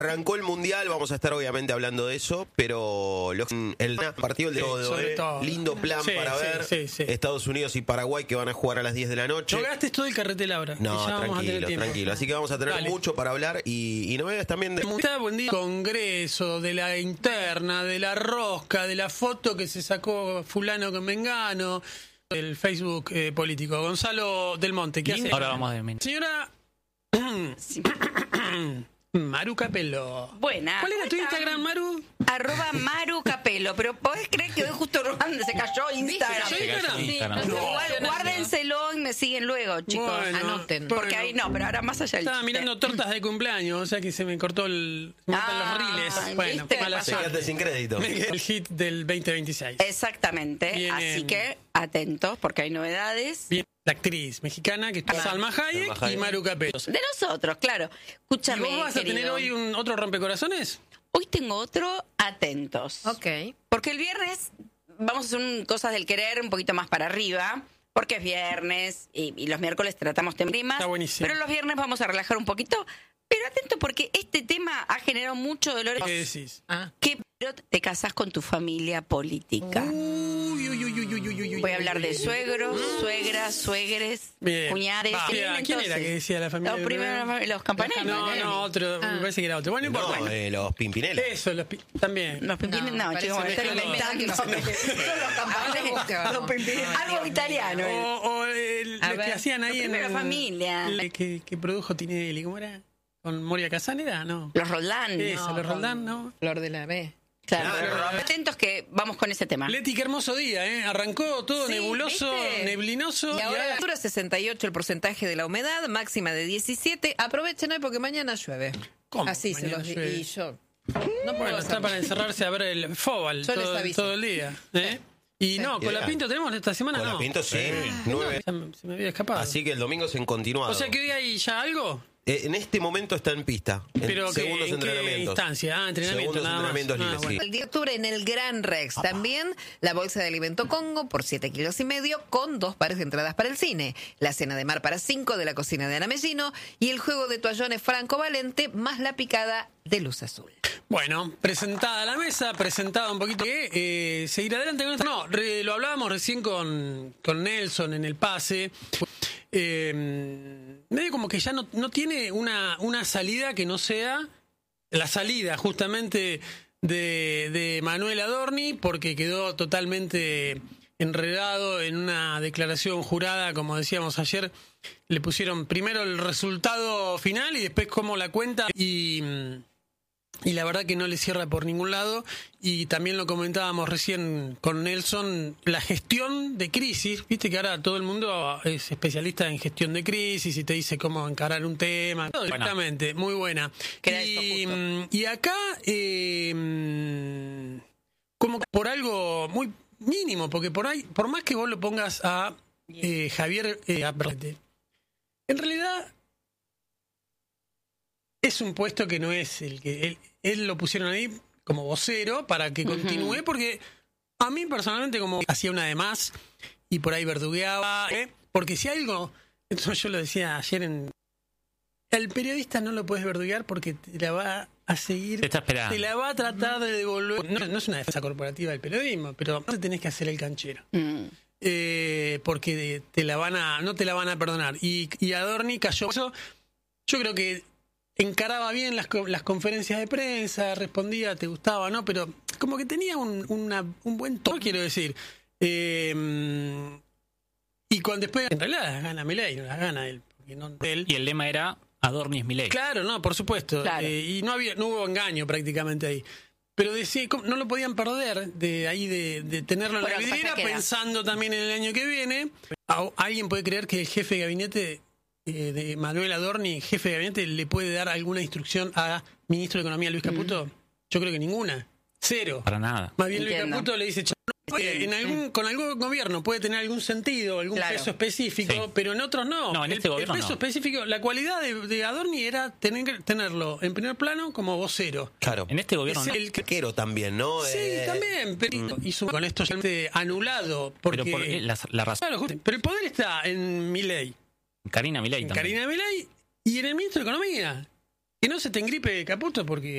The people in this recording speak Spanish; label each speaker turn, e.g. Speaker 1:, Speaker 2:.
Speaker 1: Arrancó el Mundial, vamos a estar obviamente hablando de eso, pero el partido de todo, lindo plan para ver. Estados Unidos y Paraguay que van a jugar a las 10 de la noche.
Speaker 2: No gastes todo el carretel ahora.
Speaker 1: No, tranquilo. Así que vamos a tener mucho para hablar y novedades también de...
Speaker 2: Buen día. Congreso, de la interna, de la rosca, de la foto que se sacó fulano con Mengano, el Facebook político. Gonzalo Del Monte, ¿qué hace?
Speaker 3: Ahora vamos de
Speaker 2: Señora... Maru Capello.
Speaker 4: Buena.
Speaker 2: ¿Cuál era tu Instagram, Maru?
Speaker 4: @Maru Capello. Pero podés creer que hoy justo se cayó Instagram. Igual guárdenselo y me siguen luego, chicos.
Speaker 2: Bueno,
Speaker 4: anoten. Porque ahí no, pero ahora más allá del
Speaker 2: Estaba mirando tortas de cumpleaños, o sea que se me cortó los riles. Bueno, mala
Speaker 1: Te quedaste sin crédito.
Speaker 2: El hit del 2026.
Speaker 4: Exactamente.
Speaker 2: Vienen.
Speaker 4: Así que atentos porque hay novedades.
Speaker 2: Bien, la actriz mexicana que está Salma Hayek y Maru Capello.
Speaker 4: De nosotros, claro. Escúchame,
Speaker 2: ¿Y vos vas a tener hoy otro rompecorazones?
Speaker 4: Hoy tengo otro, atentos.
Speaker 5: Ok.
Speaker 4: Porque el viernes vamos a hacer cosas del querer un poquito más para arriba, porque es viernes y los miércoles tratamos temas.
Speaker 2: Está buenísimo.
Speaker 4: Pero los viernes vamos a relajar un poquito. Pero atento porque este tema ha generado mucho dolor.
Speaker 2: ¿Qué decís?
Speaker 4: ¿Qué te casás con tu familia política? Voy a hablar de suegros, suegras, suegres, cuñades.
Speaker 2: ¿Quién era que decía la familia?
Speaker 4: Los Campanelli.
Speaker 2: No, otro. Me parece que era otro. Bueno, no importa.
Speaker 1: Los Pimpinela.
Speaker 2: Eso, también.
Speaker 4: Los Pimpinela, no, chicos, me estoy inventando. Los Campanelli. Algo italiano.
Speaker 2: O los que hacían ahí en
Speaker 4: la familia.
Speaker 2: Que produjo Tinelli, ¿cómo era? ¿Con Moria Kazan era? No.
Speaker 4: Los Roldán.
Speaker 2: Eso, los Roldán, ¿no?
Speaker 5: Flor de la B.
Speaker 4: Claro. Atentos que vamos con ese tema.
Speaker 2: Leti, qué hermoso día, ¿eh? Arrancó todo nebuloso,
Speaker 5: ¿viste?
Speaker 2: neblinoso.
Speaker 5: Y ahora 68 el porcentaje de la humedad, máxima de 17. Aprovechen hoy porque mañana llueve.
Speaker 2: ¿Cómo?
Speaker 5: Así se
Speaker 2: Mañana
Speaker 5: los
Speaker 2: llueve.
Speaker 5: y yo. No
Speaker 2: Bueno, está para encerrarse a ver el fútbol todo el día. Y no, con la Pinto tenemos esta semana,
Speaker 1: Con
Speaker 2: no.
Speaker 1: la Pinto sí, 9.
Speaker 2: Se me había escapado.
Speaker 1: Así que el domingo es en continuado.
Speaker 2: O sea que hoy hay ya algo.
Speaker 1: En este momento está en pista.
Speaker 2: Pero
Speaker 1: segundos
Speaker 2: ¿en qué
Speaker 1: entrenamientos.
Speaker 2: instancia? Entrenamiento,
Speaker 1: Segundos
Speaker 2: nada más.
Speaker 1: entrenamientos libres,
Speaker 2: Bueno.
Speaker 1: sí.
Speaker 5: El 10 de octubre en el Gran Rex. También la bolsa de alimento Congo por 7,5 kilos con 2 pares de entradas para el cine. La cena de mar para 5 de la cocina de Ana Mellino y el juego de toallones Franco Valente más la picada de Luz Azul.
Speaker 2: Bueno, presentada la mesa, presentada un poquito. Seguir adelante con esto. No, lo hablábamos recién con Nelson en el pase. Medio como que ya no tiene una salida que no sea la salida justamente de Manuel Adorni, porque quedó totalmente enredado en una declaración jurada, como decíamos ayer. Le pusieron primero el resultado final y después cómo la cuenta y la verdad que no le cierra por ningún lado. Y también lo comentábamos recién con Nelson, la gestión de crisis. Viste que ahora todo el mundo es especialista en gestión de crisis y te dice cómo encarar un tema. Exactamente, muy buena. Y acá, como por algo muy mínimo, porque por más que vos lo pongas a Javier Berrete, en realidad es un puesto que no es el que él lo pusieron ahí como vocero para que continúe, porque a mí personalmente como hacía una de más y por ahí verdugueaba, porque si algo, entonces yo lo decía ayer el periodista no lo puedes verduguear porque te la va a seguir,
Speaker 3: te está esperando,
Speaker 2: te la va a tratar de devolver. No es una defensa corporativa del periodismo, pero no te tenés que hacer el canchero. Porque no te la van a perdonar. Y Adorni cayó. Eso, yo creo que encaraba bien las conferencias de prensa, respondía, te gustaba, ¿no? Pero como que tenía un buen tono, quiero decir. Y cuando después, en realidad las gana Milei, no las gana él. Porque no él.
Speaker 3: Y el lema era Adorni es Milei.
Speaker 2: Claro, no, por supuesto.
Speaker 4: Claro.
Speaker 2: Y no hubo engaño prácticamente ahí. Pero decía, no lo podían perder de tenerlo en la vidriera, pensando también en el año que viene. ¿Alguien puede creer que el jefe de gabinete de Manuel Adorni, jefe de gabinete, le puede dar alguna instrucción a ministro de Economía Luis Caputo? Yo creo que ninguna. Cero.
Speaker 3: Para nada.
Speaker 2: Más bien Luis Caputo le dice, con algún gobierno puede tener algún sentido, algún peso específico, pero en otros no.
Speaker 3: No, en este gobierno
Speaker 2: el peso específico, la cualidad de Adorni era tenerlo en primer plano como vocero.
Speaker 1: Claro.
Speaker 3: En este gobierno
Speaker 1: es el quequero también, ¿no?
Speaker 2: Sí, también, pero hizo con esto anulado. Porque,
Speaker 3: pero por la razón.
Speaker 2: Claro, pero el poder está en Milei.
Speaker 3: Karina Milei también.
Speaker 2: Karina Milei y en el ministro de Economía. Que no se te engripe Caputo porque